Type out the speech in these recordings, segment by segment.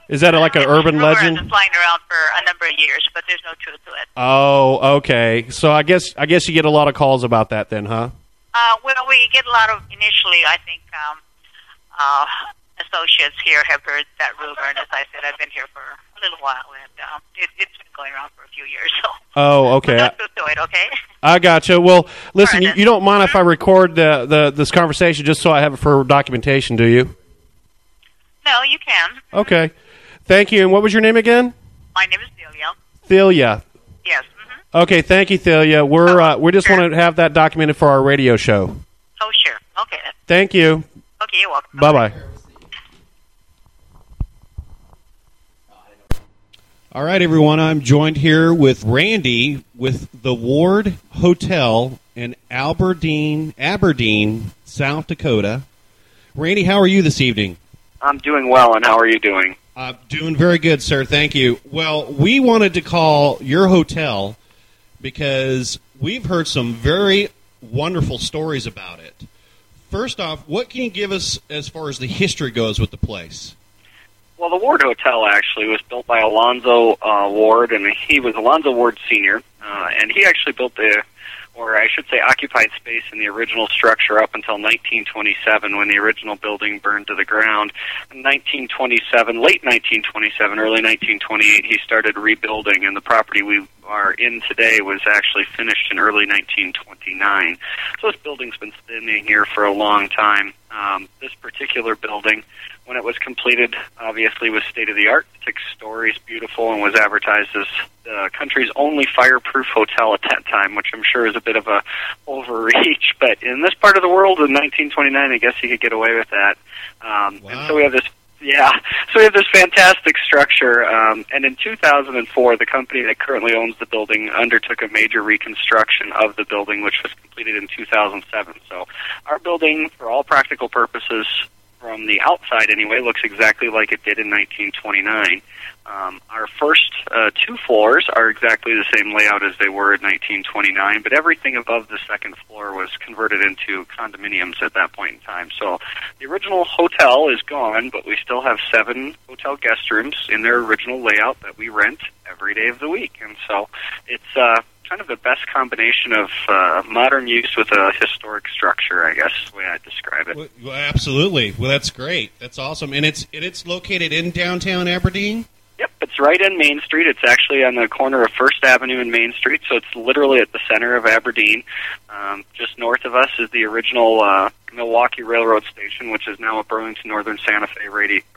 Is that like an urban legend? It's been flying around for a number of years, but there's no truth to it. Oh, okay. So I guess you get a lot of calls about that then, huh? Well, we get a lot of, initially, I think, associates here have heard that rumor, and as I said, I've been here for a little while, and it's been going around for a few years. So. Oh, okay. No truth to it, okay? I gotcha. Well, listen, Right, you don't mind if I record this conversation just so I have it for documentation, do you? No, you can. Okay. Thank you. And what was your name again? My name is Celia. Celia. Yes. Okay, thank you, Celia. We just want to have that documented for our radio show. Oh, sure. Okay. Thank you. Okay, you're welcome. Bye-bye. All right, everyone. I'm joined here with Randy with the Ward Hotel in Aberdeen, South Dakota. Randy, how are you this evening? I'm doing well, and how are you doing? Doing very good, sir. Thank you. Well, we wanted to call your hotel because we've heard some very wonderful stories about it. First off, what can you give us as far as the history goes with the place? Well, the Ward Hotel actually was built by Alonzo Ward, and he was Alonzo Ward Sr., and he actually built occupied space in the original structure up until 1927 when the original building burned to the ground. In late 1927, early 1928, he started rebuilding, and the property we are in today was actually finished in early 1929. So this building's been standing here for a long time. This particular building, when it was completed, obviously was state-of-the-art, 6 stories, beautiful, and was advertised as the country's only fireproof hotel at that time, which I'm sure is a bit of a overreach. But in this part of the world in 1929, I guess you could get away with that. Wow. And so we have this fantastic structure. And in 2004, the company that currently owns the building undertook a major reconstruction of the building, which was completed in 2007. So our building, for all practical purposes, from the outside anyway, looks exactly like it did in 1929. Our first 2 floors are exactly the same layout as they were in 1929, but everything above the second floor was converted into condominiums at that point in time. So the original hotel is gone, but we still have 7 hotel guest rooms in their original layout that we rent every day of the week. And so it's kind of the best combination of modern use with a historic structure, I guess, is the way I'd describe it. Well, absolutely. Well, that's great. That's awesome. And it's located in downtown Aberdeen? Yep, it's right in Main Street. It's actually on the corner of First Avenue and Main Street, so it's literally at the center of Aberdeen. Just north of us is the original Milwaukee Railroad Station, which is now a Burlington Northern Santa Fe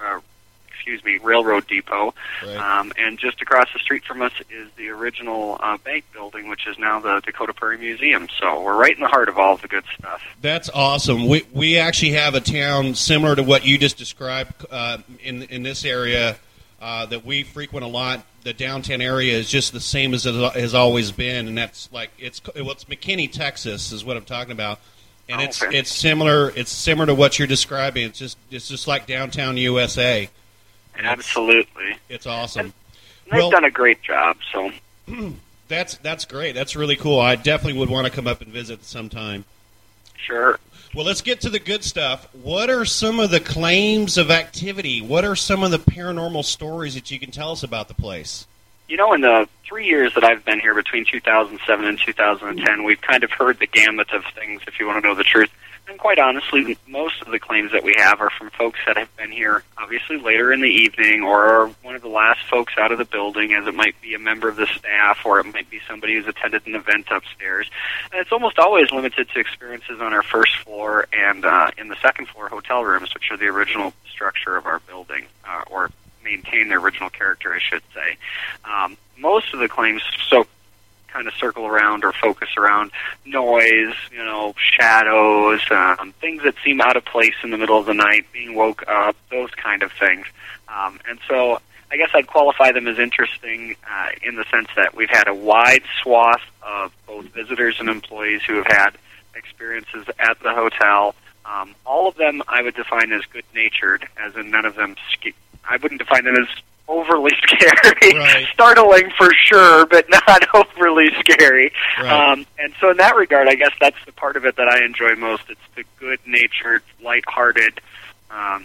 Railroad Depot. Right. And just across the street from us is the original bank building, which is now the Dakota Prairie Museum. So we're right in the heart of all of the good stuff. That's awesome. We actually have a town similar to what you just described in this area that we frequent a lot. The downtown area is just the same as it has always been, and that's like it's McKinney, Texas, is what I'm talking about. And it's similar. It's similar to what you're describing. It's just like downtown USA. Absolutely, it's awesome. And they've done a great job. So that's great. That's really cool. I definitely would want to come up and visit sometime. Sure. Well, let's get to the good stuff. What are some of the claims of activity? What are some of the paranormal stories that you can tell us about the place? You know, in the 3 years that I've been here, between 2007 and 2010, we've kind of heard the gamut of things, if you want to know the truth. And quite honestly, most of the claims that we have are from folks that have been here, obviously, later in the evening, or one of the last folks out of the building, as it might be a member of the staff, or it might be somebody who's attended an event upstairs. And it's almost always limited to experiences on our first floor and in the second floor hotel rooms, which are the original structure of our building, or maintain their original character, I should say. Most of the claims kind of circle around or focus around noise, shadows, things that seem out of place in the middle of the night, being woke up, those kind of things. And so I guess I'd qualify them as interesting in the sense that we've had a wide swath of both visitors and employees who have had experiences at the hotel. All of them I would define as good-natured, as in none of them I wouldn't define them as overly scary. Right. Startling for sure, but not overly scary. Right. And so in that regard, I guess that's the part of it that I enjoy most. It's the good-natured, lighthearted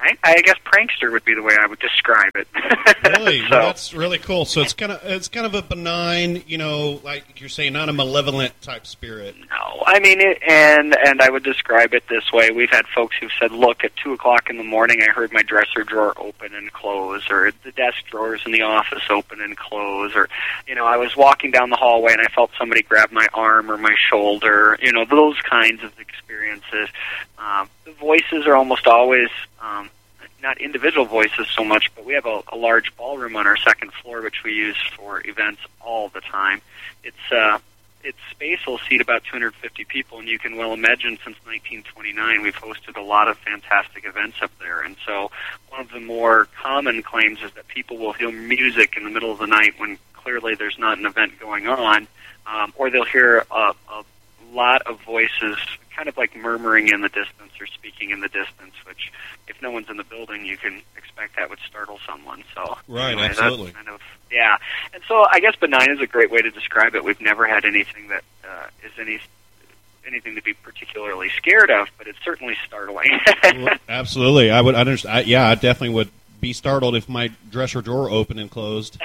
I guess prankster would be the way I would describe it. Really? So, Well, that's really cool. So it's kind of a benign, like you're saying, not a malevolent type spirit. no, I mean, and I would describe it this way. We've had folks who've said, look, at 2 o'clock in the morning I heard my dresser drawer open and close, or the desk drawers in the office open and close, or, I was walking down the hallway and I felt somebody grab my arm or my shoulder, those kinds of experiences. The voices are almost always not individual voices so much, but we have a large ballroom on our second floor, which we use for events all the time. Its space will seat about 250 people, and you can well imagine since 1929 we've hosted a lot of fantastic events up there. And so one of the more common claims is that people will hear music in the middle of the night when clearly there's not an event going on, or they'll hear a lot of voices kind of like murmuring in the distance or speaking in the distance, which if no one's in the building, you can expect that would startle someone. So Right, anyway, absolutely. that's kind of, yeah. And so I guess benign is a great way to describe it. We've never had anything that is anything to be particularly scared of, but it's certainly startling. Well, absolutely. I would understand. I definitely would be startled if my dresser drawer opened and closed.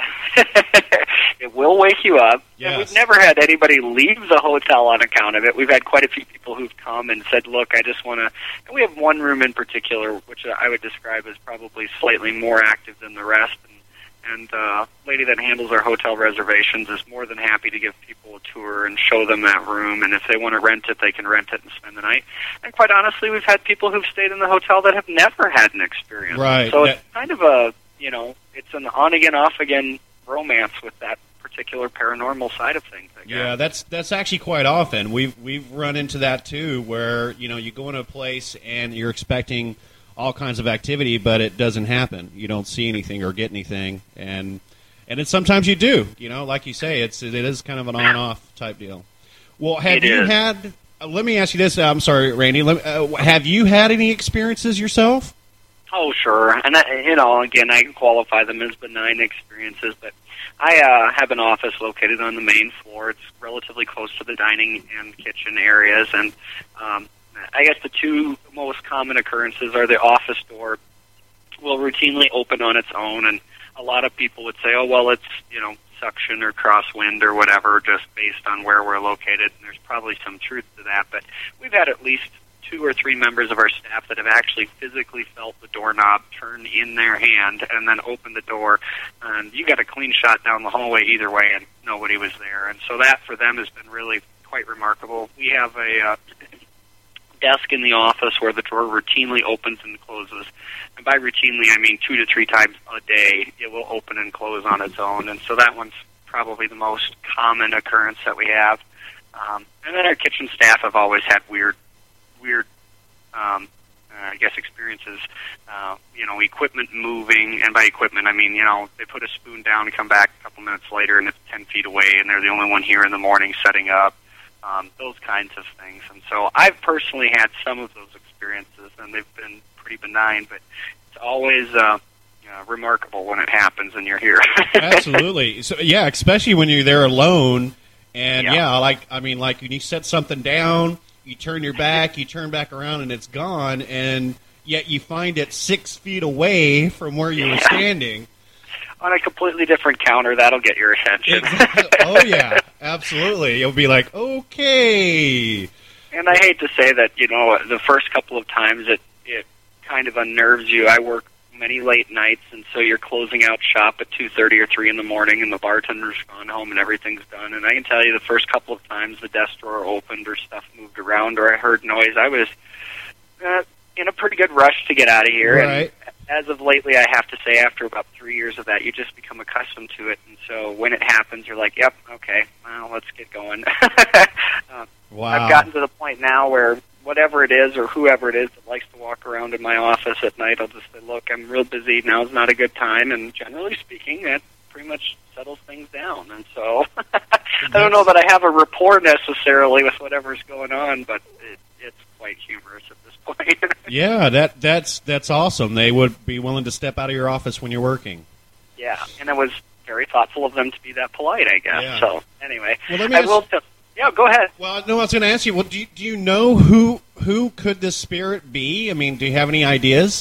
It will wake you up. Yes. And we've never had anybody leave the hotel on account of it. We've had quite a few people who've come and said, look, I just want to... And we have one room in particular, which I would describe as probably slightly more active than the rest. And the lady that handles our hotel reservations is more than happy to give people a tour and show them that room. And if they want to rent it, they can rent it and spend the night. And quite honestly, we've had people who've stayed in the hotel that have never had an experience. Right. So it's kind of a, it's an on-again, off-again romance with that particular paranormal side of things, I guess. Yeah, that's actually quite often. We've run into that too, where you go into a place and you're expecting all kinds of activity, but it doesn't happen. You don't see anything or get anything, and it's sometimes you do. Like you say, it is kind of an on-off type deal. Well, have you had? Let me ask you this. I'm sorry, Randy. Have you had any experiences yourself? Oh, sure. And again, I can qualify them as benign experiences, but I have an office located on the main floor. It's relatively close to the dining and kitchen areas, and I guess the two most common occurrences are the office door will routinely open on its own, and a lot of people would say, oh, well, it's, suction or crosswind or whatever, just based on where we're located, and there's probably some truth to that, but we've had at least 2 or 3 members of our staff that have actually physically felt the doorknob turn in their hand and then open the door, and you got a clean shot down the hallway either way, and nobody was there, and so that for them has been really quite remarkable. We have a desk in the office where the drawer routinely opens and closes, and by routinely I mean 2 to 3 times a day it will open and close on its own, and so that one's probably the most common occurrence that we have. And then our kitchen staff have always had weird I guess experiences, equipment moving, and by equipment I mean, they put a spoon down and come back a couple minutes later and it's 10 feet away and they're the only one here in the morning setting up, those kinds of things. And so I've personally had some of those experiences and they've been pretty benign, but it's always remarkable when it happens and you're here. Absolutely. So yeah, especially when you're there alone, and like when you set something down, you turn your back, you turn back around, and it's gone, and yet you find it 6 feet away from where you were standing. On a completely different counter, that'll get your attention. Oh, yeah, absolutely. You'll be like, okay. And I hate to say that, the first couple of times it kind of unnerves you. I work many late nights, and so you're closing out shop at 2:30 or 3 in the morning, and the bartender's gone home and everything's done. And I can tell you the first couple of times the desk drawer opened or stuff moved around or I heard noise, I was in a pretty good rush to get out of here. Right. And as of lately, I have to say, after about 3 years of that, you just become accustomed to it. And so when it happens, you're like, yep, okay, well, let's get going. Wow. I've gotten to the point now where whatever it is or whoever it is that likes to walk around in my office at night, I'll just say, look, I'm real busy. Now's not a good time. And generally speaking, that pretty much settles things down. And so I don't know that I have a rapport necessarily with whatever's going on, but it's quite humorous at this point. Yeah, that's awesome. They would be willing to step out of your office when you're working. Yeah, and it was very thoughtful of them to be that polite, I guess. Yeah. So anyway, Well, let me I ask- will tell. Yeah, go ahead. Well, no, I was going to ask you. Well, do you know who could this spirit be? I mean, do you have any ideas?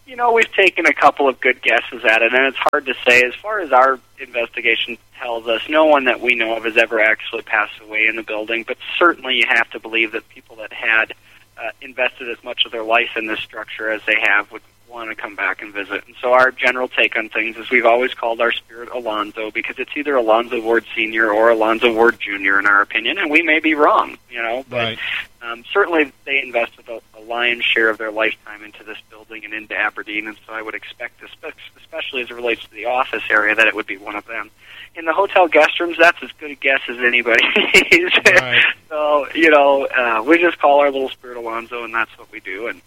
We've taken a couple of good guesses at it, and it's hard to say. As far as our investigation tells us, no one that we know of has ever actually passed away in the building, but certainly you have to believe that people that had invested as much of their life in this structure as they have would want to come back and visit. And so our general take on things is we've always called our spirit Alonzo, because it's either Alonzo Ward Sr. or Alonzo Ward Jr. in our opinion, and we may be wrong, but Right. Certainly they invested a lion's share of their lifetime into this building and into Aberdeen, and so I would expect, especially as it relates to the office area, that it would be one of them. In the hotel guest rooms, that's as good a guess as anybody's. Right. So, we just call our little spirit Alonzo, and that's what we do, and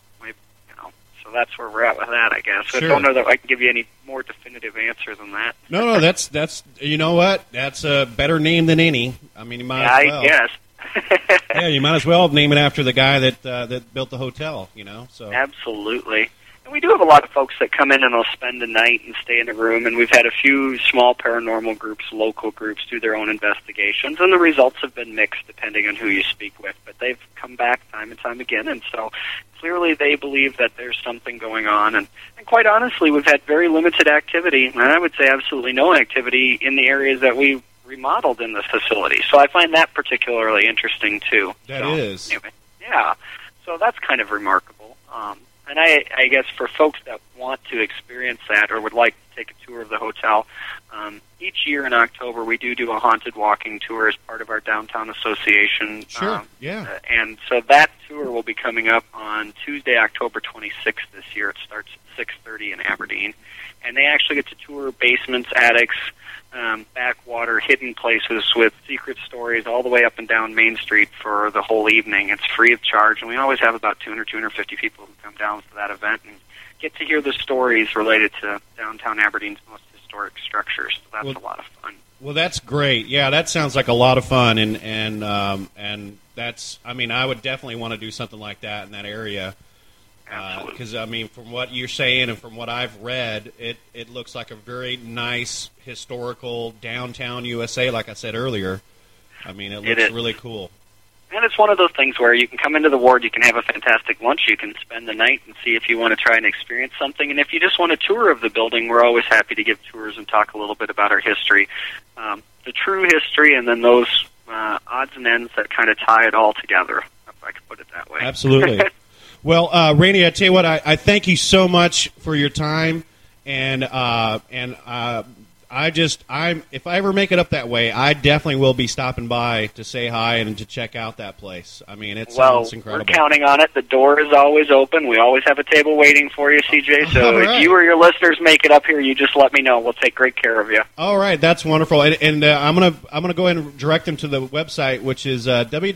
so that's where we're at with that, I guess. Sure. I don't know that I can give you any more definitive answer than that. No, that's you know what? That's a better name than any. I mean, you might as well. I guess. Yeah, you might as well name it after the guy that built the hotel, So Absolutely. And we do have a lot of folks that come in and they'll spend the night and stay in a room, and we've had a few small paranormal groups, local groups, do their own investigations, and the results have been mixed depending on who you speak with, but they've come back time and time again, and so clearly they believe that there's something going on, and quite honestly, we've had very limited activity, and I would say absolutely no activity in the areas that we remodeled in this facility, so I find that particularly interesting too. That is. Anyway, yeah, so that's kind of remarkable. And I guess for folks that want to experience that or would like to take a tour of the hotel, each year in October we do a haunted walking tour as part of our downtown association. Sure, yeah. And so that tour will be coming up on Tuesday, October 26th this year. It starts at 6:30 in Aberdeen. And they actually get to tour basements, attics, backwater, hidden places with secret stories all the way up and down Main Street for the whole evening. It's free of charge, and we always have about 250 people who come down for that event and get to hear the stories related to downtown Aberdeen's most historic structures. So that's a lot of fun. Well, that's great. Yeah, that sounds like a lot of fun, and that's. I mean, I would definitely want to do something like that in that area. Because, from what you're saying and from what I've read, it looks like a very nice historical downtown USA, like I said earlier. It looks really cool. And it's one of those things where you can come into the ward, you can have a fantastic lunch, you can spend the night and see if you want to try and experience something. And if you just want a tour of the building, we're always happy to give tours and talk a little bit about our history. The true history and then those odds and ends that kind of tie it all together, if I could put it that way. Absolutely. Well, Rainey, I tell you what, I thank you so much for your time, and if I ever make it up that way, I definitely will be stopping by to say hi and to check out that place. It sounds incredible. We're counting on it. The door is always open. We always have a table waiting for you, CJ. So right. If you or your listeners make it up here, you just let me know. We'll take great care of you. All right, that's wonderful. And I'm gonna go ahead and direct them to the website, which is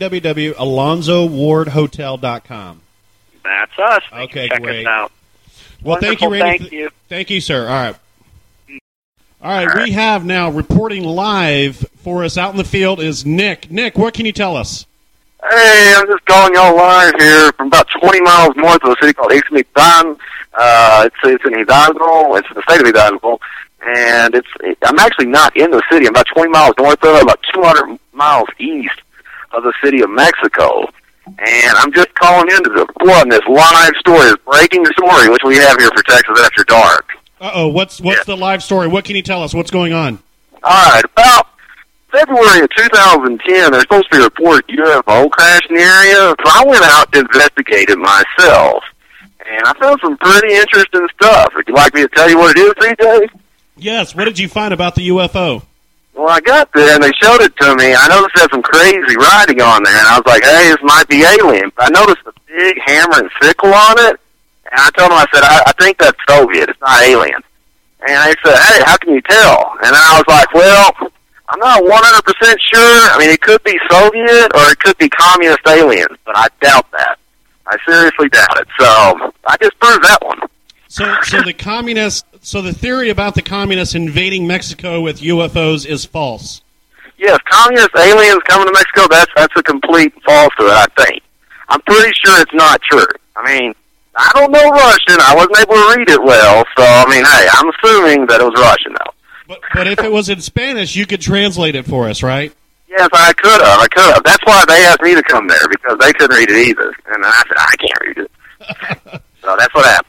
www.alonzowardhotel.com. That's us. Okay, check great. us out. Well, Wonderful. thank you, Randy. Thank you. Thank you, sir. All right, we have now reporting live for us out in the field is Nick. Nick, what can you tell us? Hey, I'm just calling y'all live here from about 20 miles north of a city called Ixmiquilpan. It's in Hidalgo. It's in the state of Hidalgo. And I'm actually not in the city. I'm about 20 miles north of it, about 200 miles east of the city of Mexico. And I'm just calling in to report this live story, this breaking story, which we have here for Texas After Dark. Uh-oh, what's the live story? What can you tell us? What's going on? All right, about February of 2010, there's supposed to be a report UFO crash in the area, so I went out to investigate it myself. And I found some pretty interesting stuff. Would you like me to tell you what it is, CJ? Yes, what did you find about the UFO? Well, I got there, and they showed it to me. I noticed there's some crazy writing on there, and I was like, hey, this might be alien. But I noticed a big hammer and sickle on it, and I told them, I said, I think that's Soviet. It's not alien. And they said, hey, how can you tell? And I was like, well, I'm not 100% sure. It could be Soviet, or it could be communist aliens, but I doubt that. I seriously doubt it. So I just proved that one. So the theory about the communists invading Mexico with UFOs is false. Yes, communist aliens coming to Mexico, that's a complete falsehood, I think. I'm pretty sure it's not true. I don't know Russian. I wasn't able to read it well, so, hey, I'm assuming that it was Russian, though. But if it was in Spanish, you could translate it for us, right? Yes, I could have. That's why they asked me to come there, because they couldn't read it either. And I said, I can't read it. So that's what happened.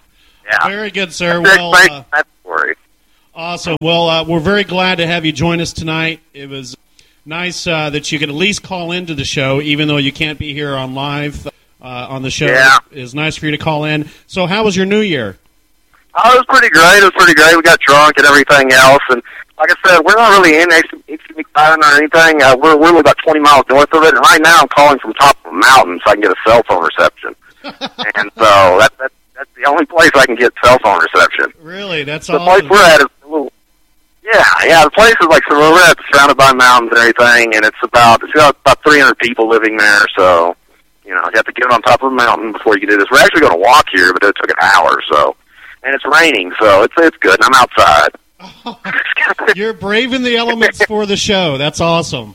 Yeah. Very good, sir. That's Well, that story. awesome. Well, we're very glad to have you join us tonight. It was nice that you could at least call into the show, even though you can't be here on live on the show. Yeah. It was nice for you to call in. So how was your New Year? Oh, it was pretty great. We got drunk and everything else, and like I said, we're not really in HCB Island or anything. We're only about 20 miles north of it, and right now I'm calling from top of a mountain so I can get a cell phone reception. And so that's the only place I can get cell phone reception. Really? That's The awesome. place we're at is a little... Yeah, the place is like, so we're at, surrounded by mountains and everything, and it's got about 300 people living there, so, you have to get on top of a mountain before you can do this. We're actually going to walk here, but it took an hour or so. And it's raining, so it's good, and I'm outside. You're braving the elements for the show. That's awesome.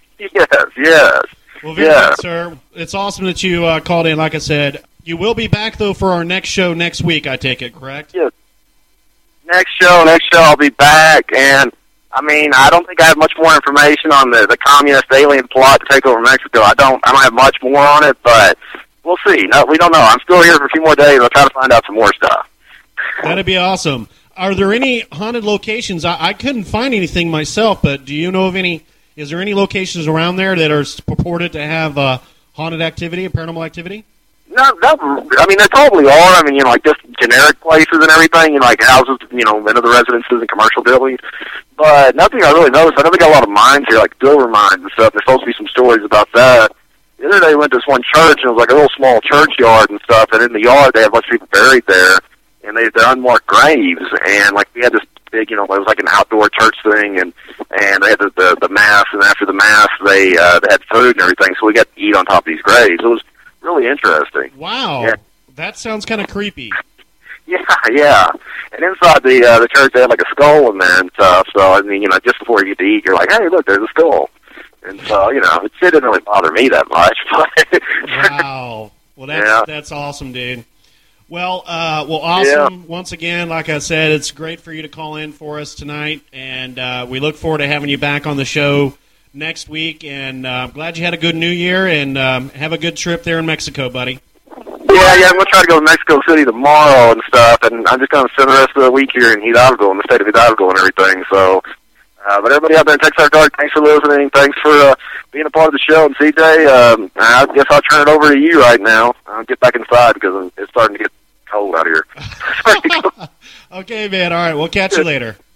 Yes. Well, very good, sir. It's awesome that you called in. Like I said, you will be back, though, for our next show next week, I take it, correct? Yes. Next show, I'll be back, and, I don't think I have much more information on the communist alien plot to take over Mexico. I don't have much more on it, but we'll see. No, we don't know. I'm still here for a few more days. I'll try to find out some more stuff. That'd be awesome. Are there any haunted locations? I couldn't find anything myself, but do you know of any? Is there any locations around there that are purported to have haunted activity, paranormal activity? No, there probably are. Like just generic places and everything, like houses, into the residences and commercial buildings. But nothing I really noticed. I know they got a lot of mines here, like silver mines and stuff. There's supposed to be some stories about that. The other day we went to this one church, and it was like a little small churchyard and stuff, and in the yard they had a bunch of people buried there. And they're unmarked graves, and like we had this big, it was like an outdoor church thing, and they had the mass, and after the mass they had food and everything, so we got to eat on top of these graves. It was really interesting. Wow, yeah. That sounds kind of creepy. Yeah. And inside the church they had like a skull in there and stuff. So just before you get to eat, you're like, hey, look, there's a skull. And so it didn't really bother me that much. But wow. Well, that's awesome, dude. Well, awesome. Yeah. Once again, like I said, it's great for you to call in for us tonight, and we look forward to having you back on the show next week. And I'm glad you had a good New Year, and have a good trip there in Mexico, buddy. Yeah, I'm going to try to go to Mexico City tomorrow and stuff, and I'm just going to spend the rest of the week here in Hidalgo, in the state of Hidalgo and everything. So, but everybody out there in Texarkana, thanks for listening. Thanks for being a part of the show. And CJ, I guess I'll turn it over to you right now. I'll get back inside because it's starting to get cold out here. Okay, man. All right. We'll catch you later.